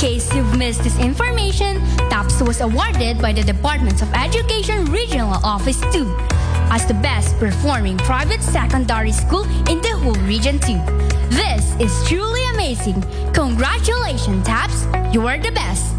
case you've missed this information, TAPS was awarded by the Department of Education Regional Office 2 as the best performing private secondary school in the whole Region 2. This is truly amazing. Congratulations, TAPS! You are the best!